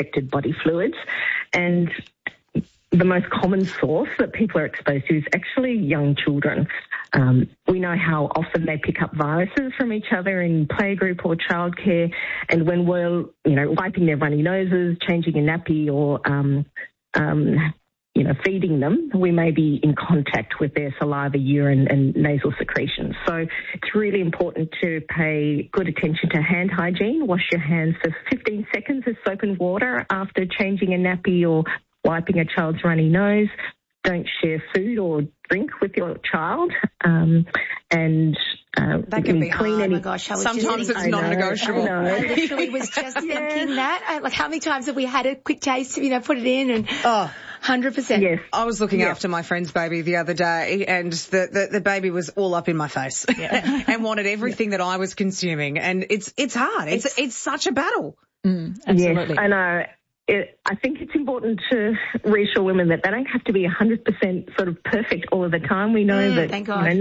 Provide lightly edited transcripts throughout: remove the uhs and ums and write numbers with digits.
unaffected body fluids. And the most common source that people are exposed to is actually young children. We know how often they pick up viruses from each other in playgroup or childcare, and when we're, wiping their runny noses, changing a nappy, or feeding them, we may be in contact with their saliva, urine and nasal secretions. So it's really important to pay good attention to hand hygiene. Wash your hands for 15 seconds with soap and water after changing a nappy or wiping a child's runny nose. Don't share food or drink with your child. That can be clean hard. Oh my gosh, sometimes it's non-negotiable. I literally was just thinking that. Like, how many times have we had a quick taste, put it in and... 100%. Yes. I was looking after my friend's baby the other day, and the baby was all up in my face and wanted everything that I was consuming. And it's hard. It's such a battle. Absolutely. Yes, I know. I think it's important to reassure women that they don't have to be 100% sort of perfect all of the time. We know that thank God.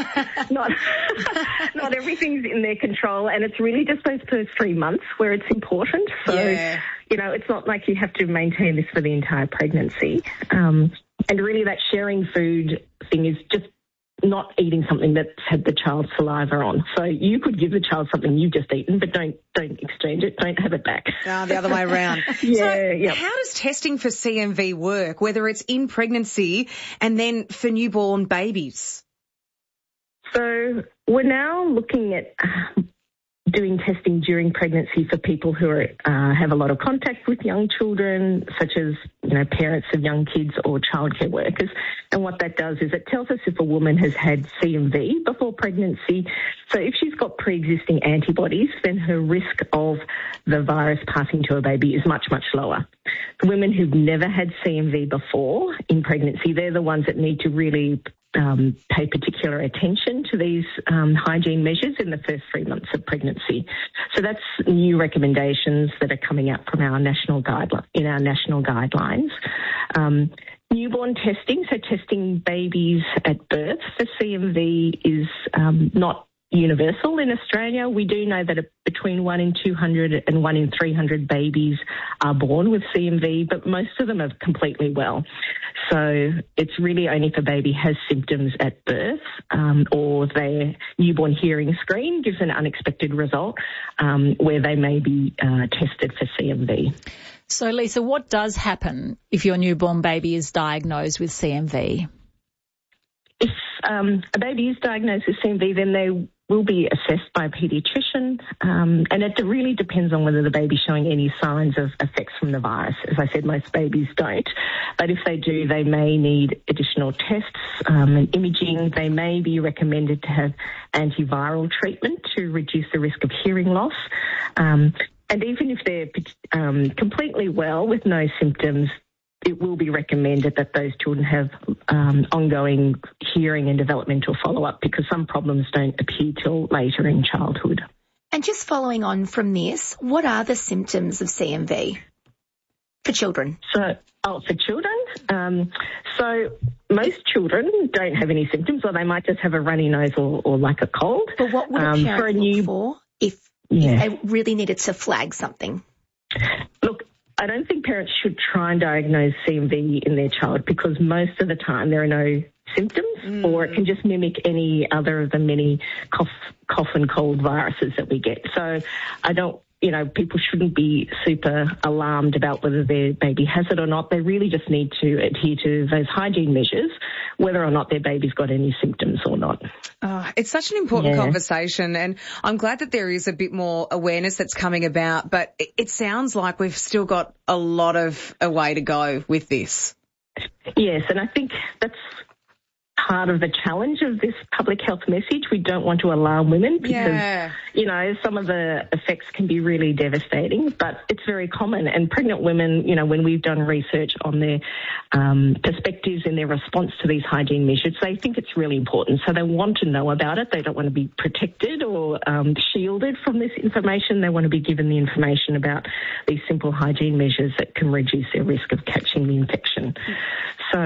not everything's in their control, and it's really just those first 3 months where it's important. So, it's not like you have to maintain this for the entire pregnancy. And really that sharing food thing is just not eating something that's had the child's saliva on. So you could give the child something you've just eaten, but don't exchange it. Don't have it back. The other way around. How does testing for CMV work, whether it's in pregnancy and then for newborn babies? So we're now looking at doing testing during pregnancy for people who have a lot of contact with young children, such as parents of young kids or childcare workers. And what that does is it tells us if a woman has had CMV before pregnancy. So if she's got pre-existing antibodies, then her risk of the virus passing to her baby is much, much lower. The women who've never had CMV before in pregnancy, they're the ones that need to really pay particular attention to these hygiene measures in the first 3 months of pregnancy. So that's new recommendations that are coming out from our national guidelines. Newborn testing, so testing babies at birth for CMV is not universal in Australia. We do know that between 1 in 200 and 1 in 300 babies are born with CMV, but most of them are completely well. So it's really only if a baby has symptoms at birth or their newborn hearing screen gives an unexpected result where they may be tested for CMV. So, Lisa, what does happen if your newborn baby is diagnosed with CMV? If a baby is diagnosed with CMV, then they will be assessed by a paediatrician, and it really depends on whether the baby's showing any signs of effects from the virus. As I said, most babies don't, but if they do, they may need additional tests and imaging. They may be recommended to have antiviral treatment to reduce the risk of hearing loss. And even if they're completely well with no symptoms, it will be recommended that those children have ongoing hearing and developmental follow-up because some problems don't appear till later in childhood. And just following on from this, what are the symptoms of CMV for children? For children, so most children don't have any symptoms, or they might just have a runny nose or like a cold. But what would a parent look for if they really needed to flag something? Look, I don't think parents should try and diagnose CMV in their child because most of the time there are no symptoms or it can just mimic any other of the many cough and cold viruses that we get. So people shouldn't be super alarmed about whether their baby has it or not. They really just need to adhere to those hygiene measures, whether or not their baby's got any symptoms or not. It's such an important conversation, and I'm glad that there is a bit more awareness that's coming about, but it sounds like we've still got a lot of a way to go with this. Yes, and I think that's part of the challenge of this public health message. We don't want to alarm women because, some of the effects can be really devastating, but it's very common. And pregnant women, when we've done research on their perspectives in their response to these hygiene measures, they think it's really important. So they want to know about it. They don't want to be protected or shielded from this information. They want to be given the information about these simple hygiene measures that can reduce their risk of catching the infection. So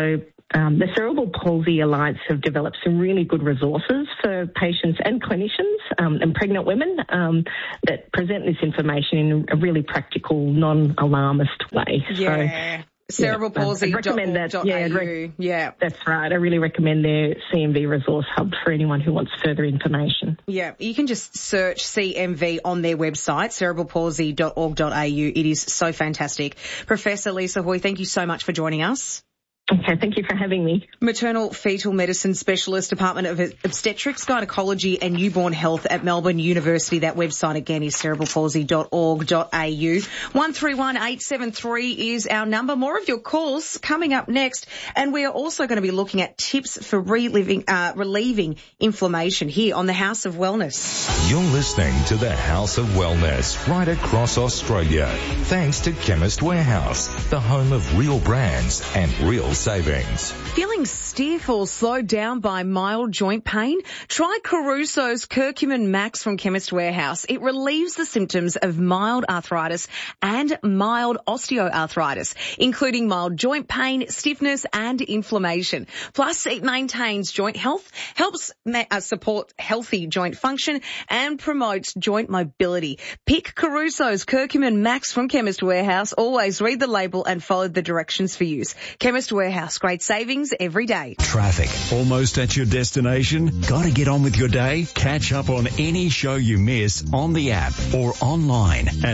the Cerebral Palsy Alliance have developed some really good resources for patients and clinicians and pregnant women that present this information in a really practical, non-alarmist way. Yeah. So, cerebralpalsy.org.au. Yeah. That's right. I really recommend their CMV resource hub for anyone who wants further information. Yeah, you can just search CMV on their website, cerebralpalsy.org.au. It is so fantastic. Professor Lisa Hoy, thank you so much for joining us. Okay, thank you for having me. Maternal Fetal Medicine Specialist, Department of Obstetrics, Gynecology and Newborn Health at Melbourne University. That website again is cerebralpalsy.org.au. 131873 is our number. More of your calls coming up next. And we are also going to be looking at tips for relieving inflammation here on the House of Wellness. You're listening to the House of Wellness right across Australia. Thanks to Chemist Warehouse, the home of real brands and real savings. Feeling stiff or slowed down by mild joint pain? Try Caruso's Curcumin Max from Chemist Warehouse. It relieves the symptoms of mild arthritis and mild osteoarthritis, including mild joint pain, stiffness and inflammation. Plus, it maintains joint health, helps support healthy joint function and promotes joint mobility. Pick Caruso's Curcumin Max from Chemist Warehouse. Always read the label and follow the directions for use. Chemist Warehouse, great savings every day. Traffic, almost at your destination? Gotta get on with your day? Catch up on any show you miss on the app or online at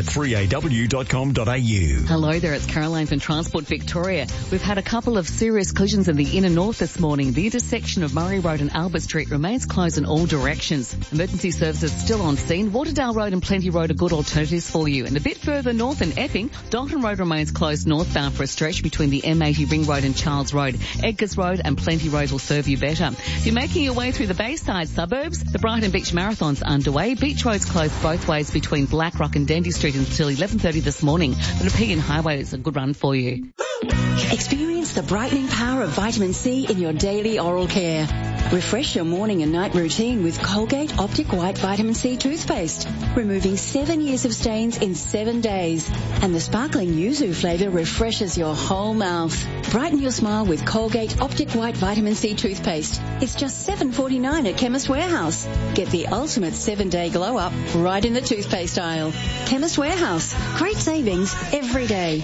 3aw.com.au. Hello there, it's Caroline from Transport Victoria. We've had a couple of serious collisions in the inner north this morning. The intersection of Murray Road and Albert Street remains closed in all directions. Emergency services still on scene. Waterdale Road and Plenty Road are good alternatives for you. And a bit further north in Epping, Dalton Road remains closed northbound for a stretch between the M80 Ring Road and Charles Road. Edgars Road and Plenty Road will serve you better. If you're making your way through the Bayside suburbs, the Brighton Beach Marathon's underway. Beach Road's closed both ways between Blackrock and Dendy Street until 11:30 this morning. The Nepean Highway is a good run for you. Experience the brightening power of vitamin C in your daily oral care. Refresh your morning and night routine with Colgate Optic White Vitamin C toothpaste, removing 7 years of stains in 7 days. And the sparkling yuzu flavour refreshes your whole mouth. Brighten your smile with Colgate Optic White Vitamin C toothpaste. It's just $7.49 at Chemist Warehouse. Get the ultimate 7-day glow up right in the toothpaste aisle. Chemist Warehouse. Great savings every day.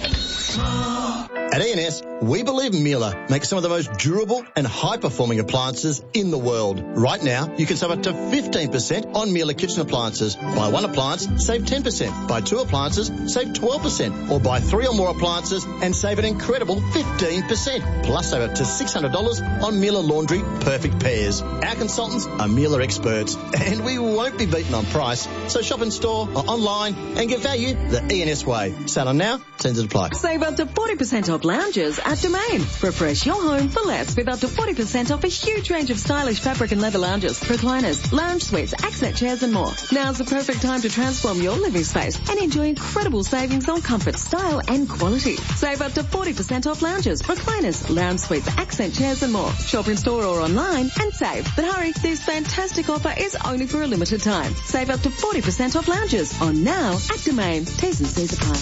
At E&S, we believe Miele makes some of the most durable and high-performing appliances in the world. Right now, you can save up to 15% on Miele kitchen appliances. Buy one appliance, save 10%. Buy two appliances, save 12%. Or buy 3 or more appliances and save an incredible 15%. Plus, save up to $600 on Miele Laundry Perfect Pairs. Our consultants are Miele experts, and we won't be beaten on price. So shop in store or online and get value the E&S way. Sale on now, terms and apply. Save up to 40% off lounges at Domain. Refresh your home for less with up to 40% off a huge range of stylish fabric and leather lounges, recliners, lounge suites, accent chairs and more. Now's the perfect time to transform your living space and enjoy incredible savings on comfort, style and quality. Save up to 40% off lounges, recliners, lounge suites, accent chairs and more. Shop in store or online and save. But hurry, this fantastic offer is only for a limited time. Save up to 40% off lounges on now at Domain. T's and C's apply.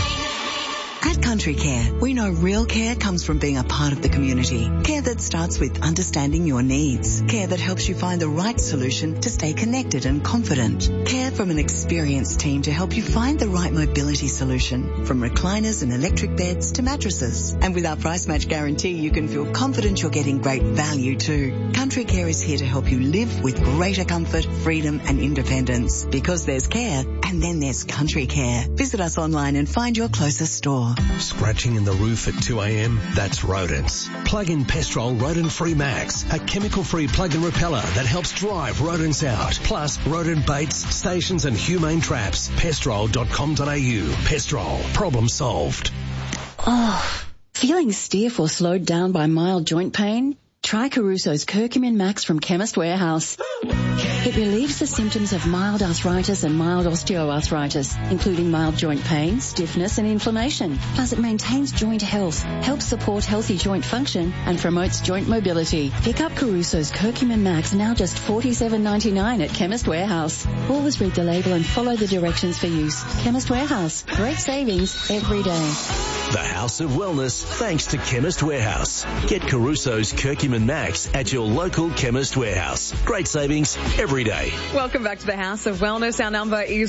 At Country Care, we know real care comes from being a part of the community. Care that starts with understanding your needs. Care that helps you find the right solution to stay connected and confident. Care from an experienced team to help you find the right mobility solution. From recliners and electric beds to mattresses. And with our price match guarantee, you can feel confident you're getting great value too. Country Care is here to help you live with greater comfort, freedom and independence. Because there's care, and then there's Country Care. Visit us online and find your closest store. Scratching in the roof at 2 a.m? That's rodents. Plug in Pestrol Rodent Free Max, a chemical-free plug-in repeller that helps drive rodents out. Plus, rodent baits, stations and humane traps. Pestrol.com.au. Pestrol. Problem solved. Oh, feeling stiff or slowed down by mild joint pain? Try Caruso's Curcumin Max from Chemist Warehouse. It relieves the symptoms of mild arthritis and mild osteoarthritis, including mild joint pain, stiffness and inflammation. Plus it maintains joint health, helps support healthy joint function and promotes joint mobility. Pick up Caruso's Curcumin Max, now just $47.99 at Chemist Warehouse. Always read the label and follow the directions for use. Chemist Warehouse. Great savings every day. The House of Wellness, thanks to Chemist Warehouse. Get Caruso's Curcumin Max at your local Chemist Warehouse. Great savings every day. Welcome back to the House of Wellness. Our number is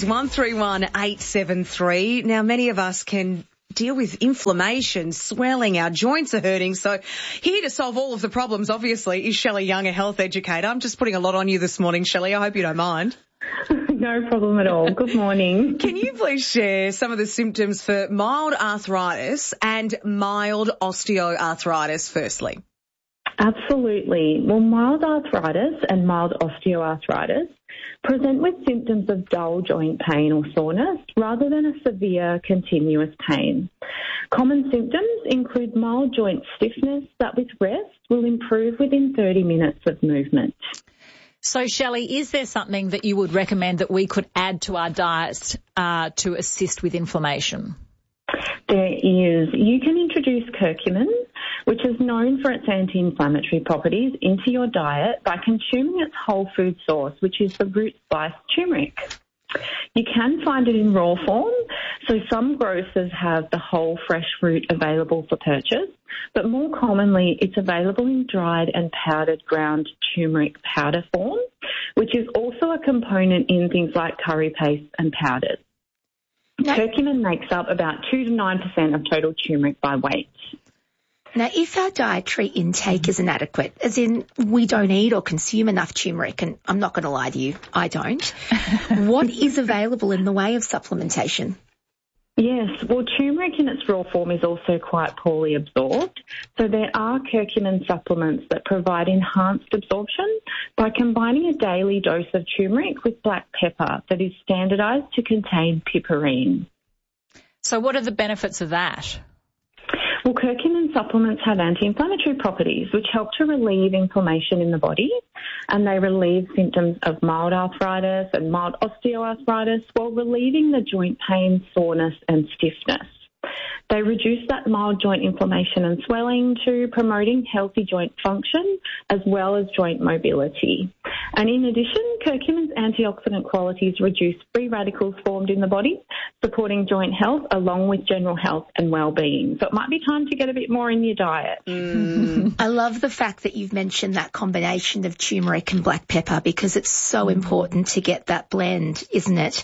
131873. Now, many of us can deal with inflammation, swelling, our joints are hurting. So here to solve all of the problems, obviously, is Shelley Young, a health educator. I'm just putting a lot on you this morning, Shelley. I hope you don't mind. No problem at all. Good morning. Can you please share some of the symptoms for mild arthritis and mild osteoarthritis firstly? Absolutely. Well, mild arthritis and mild osteoarthritis present with symptoms of dull joint pain or soreness rather than a severe continuous pain. Common symptoms include mild joint stiffness that with rest will improve within 30 minutes of movement. So, Shelley, is there something that you would recommend that we could add to our diets to assist with inflammation? There is. You can introduce curcumin, which is known for its anti-inflammatory properties, into your diet by consuming its whole food source, which is the root spiced turmeric. You can find it in raw form, so some grocers have the whole fresh root available for purchase, but more commonly it's available in dried and powdered ground turmeric powder form, which is also a component in things like curry paste and powders. Curcumin makes up about 2 to 9% of total turmeric by weight. Now, if our dietary intake is inadequate, as in we don't eat or consume enough turmeric, and I'm not going to lie to you, I don't, what is available in the way of supplementation? Yes, well, turmeric in its raw form is also quite poorly absorbed, so there are curcumin supplements that provide enhanced absorption by combining a daily dose of turmeric with black pepper that is standardised to contain piperine. So what are the benefits of that? Well, curcumin supplements have anti-inflammatory properties which help to relieve inflammation in the body, and they relieve symptoms of mild arthritis and mild osteoarthritis while relieving the joint pain, soreness and stiffness. They reduce that mild joint inflammation and swelling to promoting healthy joint function as well as joint mobility. And in addition, curcumin's antioxidant qualities reduce free radicals formed in the body, supporting joint health along with general health and well-being. So it might be time to get a bit more in your diet. I love the fact that you've mentioned that combination of turmeric and black pepper because it's so important to get that blend, isn't it?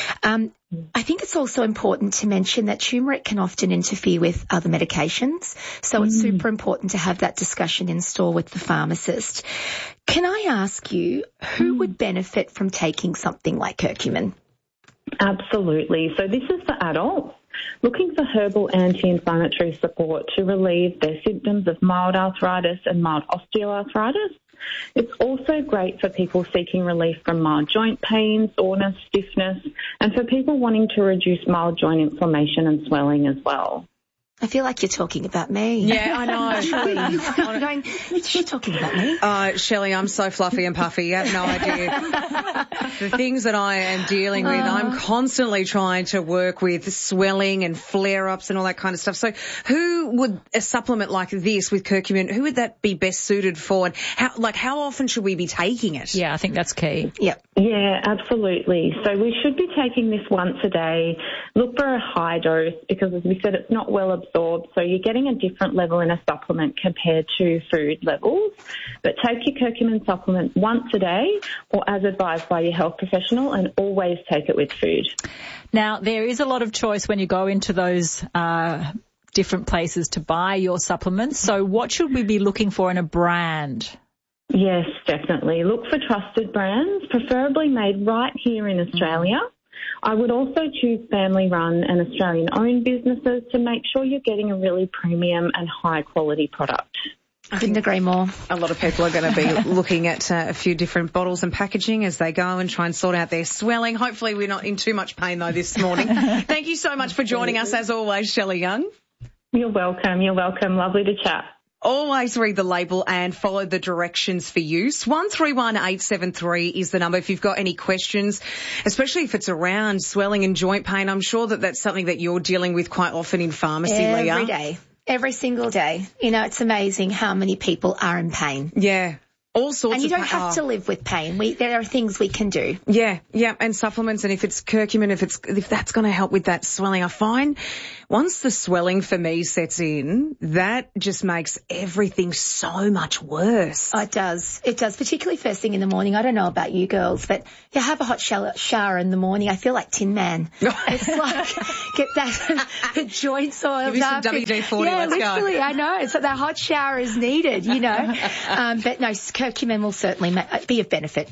I think it's also important to mention that turmeric can often interfere with other medications, so it's super important to have that discussion in store with the pharmacist. Can I ask you, who would benefit from taking something like curcumin? Absolutely. So this is for adults looking for herbal anti-inflammatory support to relieve their symptoms of mild arthritis and mild osteoarthritis. It's also great for people seeking relief from mild joint pain, soreness, stiffness, and for people wanting to reduce mild joint inflammation and swelling as well. I feel like you're talking about me. Yeah, I know. I'm going, is she talking about me? Shelley, I'm so fluffy and puffy. You have no idea. The things that I am dealing with, I'm constantly trying to work with swelling and flare-ups and all that kind of stuff. So who would a supplement like this with curcumin, who would that be best suited for? And how often should we be taking it? Yeah, I think that's key. Yep. Yeah, absolutely. So we should be taking this once a day. Look for a high dose because, as we said, it's not well absorbed, so you're getting a different level in a supplement compared to food levels. But take your curcumin supplement once a day or as advised by your health professional, and always take it with food. Now, there is a lot of choice when you go into those different places to buy your supplements. So what should we be looking for in a brand? Yes, definitely. Look for trusted brands, preferably made right here in Australia. I would also choose family-run and Australian-owned businesses to make sure you're getting a really premium and high-quality product. I couldn't agree more. A lot of people are going to be looking at a few different bottles and packaging as they go and try and sort out their swelling. Hopefully we're not in too much pain, though, this morning. Thank you so much for joining us, as always, Shelley Young. You're welcome. You're welcome. Lovely to chat. Always read the label and follow the directions for use. 131873 is the number if you've got any questions, especially if it's around swelling and joint pain. I'm sure that that's something that you're dealing with quite often in pharmacy, Leah. Every day. Every single day. You know, it's amazing how many people are in pain. Yeah. All sorts of And you don't have to live with pain. There are things we can do. Yeah, and supplements, and if it's curcumin, if that's going to help with that swelling. I find once the swelling for me sets in, that just makes everything so much worse. Oh, it does. It does, particularly first thing in the morning. I don't know about you girls, but you have a hot shower in the morning. I feel like Tin Man. It's like, get the joints oiled up. Give me some WD-40, yeah, let's literally, go. I know. So that hot shower is needed, you know. But no, curcumin will certainly be of benefit.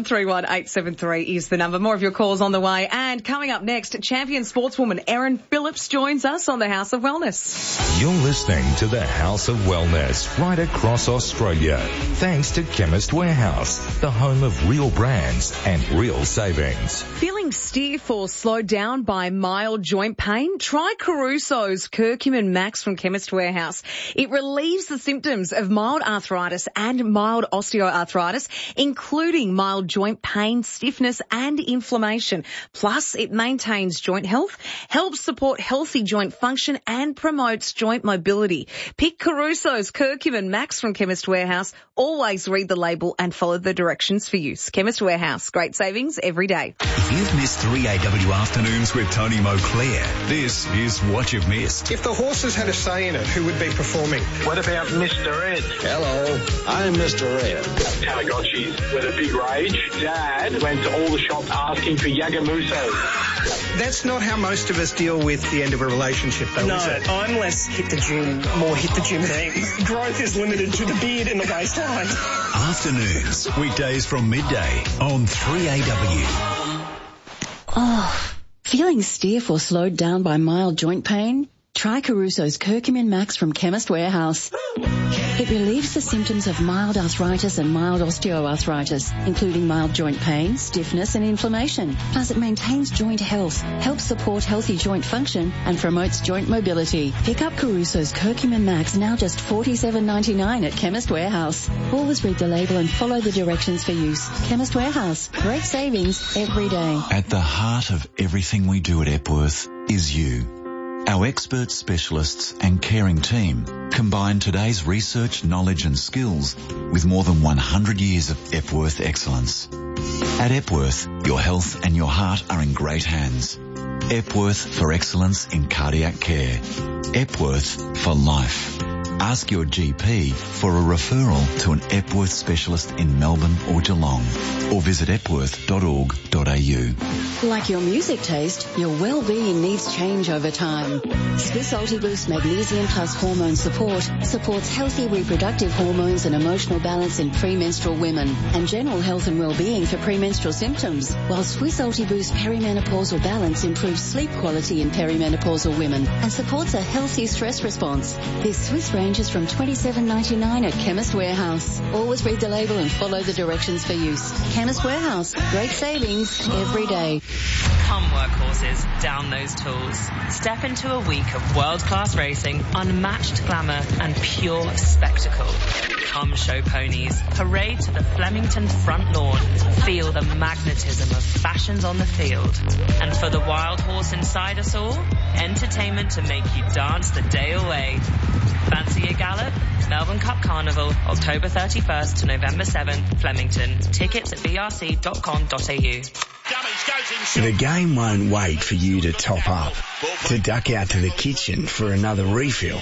131873 is the number. More of your calls on the way. And coming up next, champion sportswoman Erin Phillips joins us on the House of Wellness. You're listening to the House of Wellness right across Australia. Thanks to Chemist Warehouse, the home of real brands and real savings. Feeling stiff or slowed down by mild joint pain? Try Caruso's Curcumin Max from Chemist Warehouse. It relieves the symptoms of mild arthritis and mild osteoarthritis, including mild joint pain, stiffness and inflammation. Plus, it maintains joint health, helps support healthy joint function and promotes joint mobility. Pick Caruso's Curcumin Max from Chemist Warehouse. Always read the label and follow the directions for use. Chemist Warehouse. Great savings every day. If you've missed 3AW afternoons with Tony Moclair, this is what you've missed. If the horses had a say in it, who would be performing? What about Mr. Ed? Hello, I'm Mr. Ed. Tamagotchis with a big rage. Dad went to all the shops asking for Yagamuso. That's not how most of us deal with the end of a relationship, though, no, is it? I'm less hit the gym, more hit the gym thing. Growth is limited to the beard and the waistline. Afternoons, weekdays from midday on 3AW. Oh, feeling stiff or slowed down by mild joint pain? Try Caruso's Curcumin Max from Chemist Warehouse. It relieves the symptoms of mild arthritis and mild osteoarthritis, including mild joint pain, stiffness and inflammation. Plus, it maintains joint health, helps support healthy joint function and promotes joint mobility. Pick up Caruso's Curcumin Max, now just $47.99 at Chemist Warehouse. Always read the label and follow the directions for use. Chemist Warehouse. Great savings every day. At the heart of everything we do at Epworth is you. Our expert specialists and caring team combine today's research, knowledge and skills with more than 100 years of Epworth excellence. At Epworth, your health and your heart are in great hands. Epworth for excellence in cardiac care. Epworth for life. Ask your GP for a referral to an Epworth specialist in Melbourne or Geelong, or visit epworth.org.au. Like your music taste, your well-being needs change over time. Swiss Ultiboost Magnesium Plus Hormone Support supports healthy reproductive hormones and emotional balance in premenstrual women and general health and well-being for premenstrual symptoms, while Swiss Ultiboost Perimenopausal Balance improves sleep quality in perimenopausal women and supports a healthy stress response. This Swiss range is from $27.99 at Chemist Warehouse. Always read the label and follow the directions for use. Chemist Warehouse. Great savings every day. Come workhorses, down those tools. Step into a week of world-class racing, unmatched glamour and pure spectacle. Come show ponies, parade to the Flemington front lawn, feel the magnetism of fashions on the field. And for the wild horse inside us all, entertainment to make you dance the day away. Fancy a gallop? Melbourne Cup Carnival, October 31st to November 7th, Flemington. Tickets at brc.com.au. The game won't wait for you to top up, to duck out to the kitchen for another refill.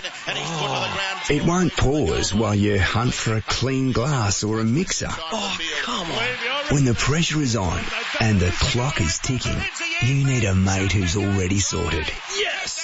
It won't pause while you hunt for a clean glass or a mixer. Oh, come on. When the pressure is on and the clock is ticking, you need a mate who's already sorted. Yes!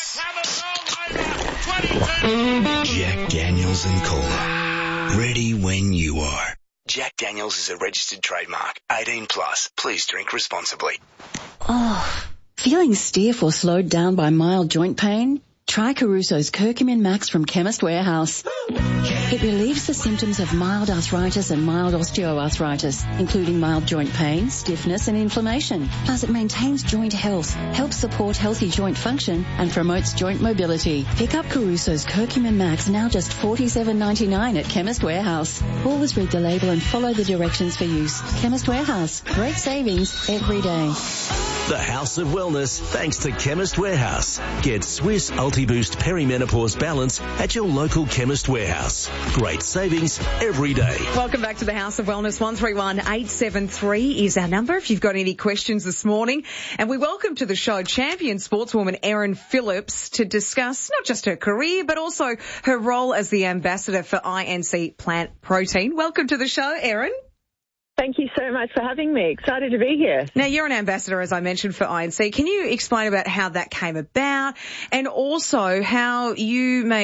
Jack Daniels and Cola. Ready when you are. Jack Daniels is a registered trademark. 18 plus. Please drink responsibly. Oh, feeling stiff or slowed down by mild joint pain? Try Caruso's Curcumin Max from Chemist Warehouse. It relieves the symptoms of mild arthritis and mild osteoarthritis, including mild joint pain, stiffness and inflammation. Plus, it maintains joint health, helps support healthy joint function and promotes joint mobility. Pick up Caruso's Curcumin Max, now just $47.99 at Chemist Warehouse. Always read the label and follow the directions for use. Chemist Warehouse. Great savings every day. The House of Wellness, thanks to Chemist Warehouse. Get Swiss Ultiboost Perimenopause Balance at your local Chemist Warehouse. Great savings every day. Welcome back to the House of Wellness. 131873 is our number if you've got any questions this morning. And we welcome to the show champion sportswoman Erin Phillips to discuss not just her career, but also her role as the ambassador for INC Plant Protein. Welcome to the show, Erin. Thank you so much for having me. Excited to be here. Now, you're an ambassador, as I mentioned, for INC. Can you explain about how that came about and also how you made